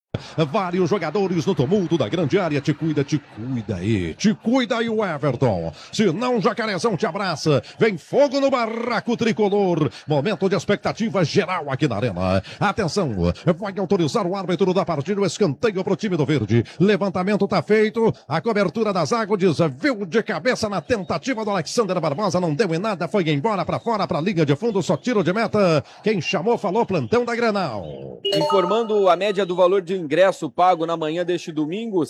Vários jogadores no tumulto da grande área. Te cuida aí. Te cuida aí o Everton. Se não, Jacarezão te abraça. Vem fogo no barraco tricolor. Momento de expectativa geral aqui na arena. Atenção, vai autorizar o árbitro da partida. O escanteio pro time do verde. Levantamento tá feito. A cobertura das águas viu de cabeça na tentativa do Alexander Barbosa. Não deu em nada. Foi embora pra fora, pra linha de fundo. Só tiro de meta. Quem chamou falou plantão da Grenal. Informando a média do valor de ingresso pago na manhã deste domingo, R$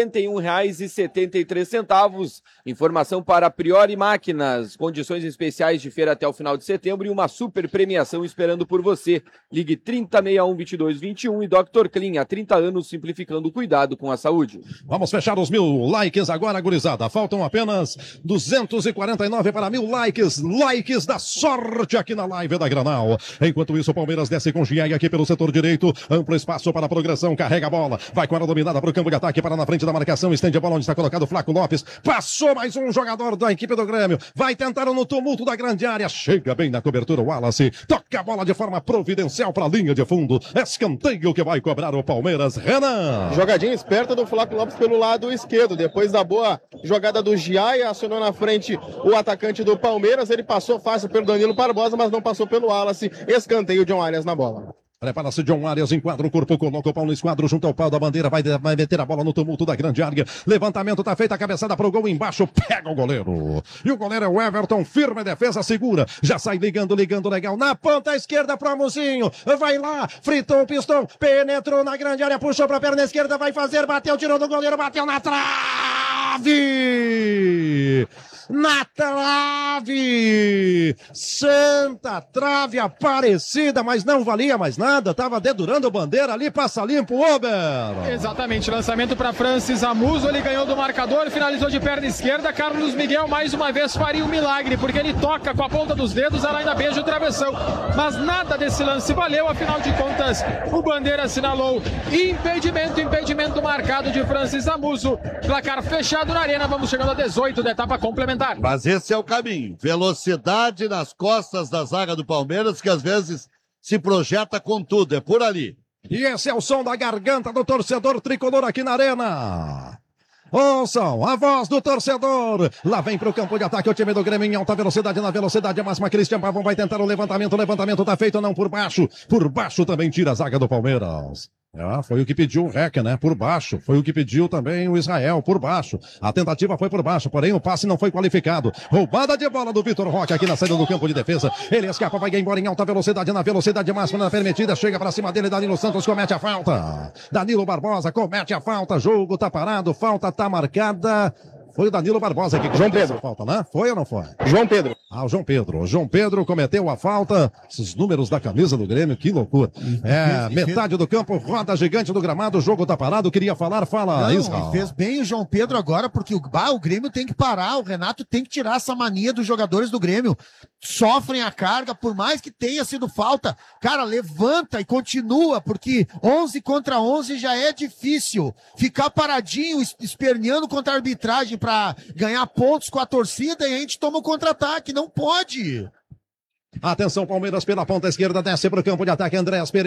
71,73. Informação para Priori Máquinas, condições especiais de feira até o final de setembro e uma super premiação esperando por você. Ligue 3061-2221 e Dr. Clean, há 30 anos simplificando o cuidado com a saúde. Vamos fechar os 1.000 likes agora, gurizada. Faltam apenas 249 para 1.000 likes. Likes da sorte aqui na live da Granal. Enquanto isso, o Palmeiras desce com Giai aqui pelo setor direito. Amplo espaço para a progressão. Carrega a bola. Vai com ela dominada para o campo de ataque, para na frente da marcação. Estende a bola onde está colocado o Flaco Lopes. Passou mais um jogador da equipe do Grêmio. Vai tentar no tumulto da grande área. Chega bem na cobertura o Wallace. Toca a bola de forma providencial para a linha de fundo. Escanteio que vai cobrar o Palmeiras. Renan. Jogadinha esperta do Flaco Lopes pelo lado esquerdo. Depois da boa jogada do Giai, acionou na frente o atacante do Palmeiras. Ele passou fácil pelo Danilo Barbosa, mas não passou pelo Wallace. Escanteio de John Arias na bola. Prepara-se John Arias, enquadra o corpo, coloca o pau no esquadro, junto ao pau da bandeira, vai meter a bola no tumulto da grande área. Levantamento tá feito, a cabeçada pro gol embaixo, pega o goleiro. E o goleiro é o Everton, firme defesa, segura. Já sai ligando legal. Na ponta esquerda pro Amozinho, vai lá, fritou o pistão, penetrou na grande área, puxou pra perna esquerda, vai fazer, bateu, tirou do goleiro, bateu na trave! Na trave! Santa trave Aparecida, mas não valia mais nada, tava dedurando a bandeira ali, passa limpo, Ober. Exatamente, lançamento para Francis Amuso, ele ganhou do marcador, finalizou de perna esquerda. Carlos Miguel mais uma vez faria um milagre, porque ele toca com a ponta dos dedos, ela ainda beija o travessão, mas nada desse lance valeu, afinal de contas o bandeira assinalou impedimento marcado de Francis Amuso. Placar fechado na arena, vamos chegando a 18 da etapa complementar. Mas esse é o caminho. Velocidade nas costas da zaga do Palmeiras, que às vezes se projeta com tudo. É por ali. E esse é o som da garganta do torcedor tricolor aqui na arena. Ouçam a voz do torcedor. Lá vem pro campo de ataque o time do Grêmio em alta velocidade, na velocidade máxima. Cristian Pavão vai tentar o levantamento tá feito, não por baixo. Por baixo também tira a zaga do Palmeiras. Foi o que pediu o Rec, né? Por baixo. Foi o que pediu também o Israel, por baixo. A tentativa foi por baixo, porém o passe não foi qualificado. Roubada de bola do Vitor Roque aqui na saída do campo de defesa. Ele escapa, vai embora em alta velocidade, na velocidade máxima, na permitida. Chega pra cima dele, Danilo Santos comete a falta. Danilo Barbosa comete a falta. Jogo tá parado, falta tá marcada. Foi o Danilo Barbosa que cometeu essa falta, né? Foi ou não foi? João Pedro. O João Pedro. O João Pedro cometeu a falta. Esses números da camisa do Grêmio, que loucura. Metade do campo, roda gigante do gramado, o jogo tá parado. Queria falar, fala, Israel. Fez bem o João Pedro agora, porque o Grêmio tem que parar. O Renato tem que tirar essa mania dos jogadores do Grêmio. Sofrem a carga, por mais que tenha sido falta. Cara, levanta e continua, porque 11 contra 11 já é difícil. Ficar paradinho, esperneando contra a arbitragem para ganhar pontos com a torcida e a gente toma o contra-ataque. Não pode. Atenção, Palmeiras pela ponta esquerda, desce para o campo de ataque, Andréas Pereira.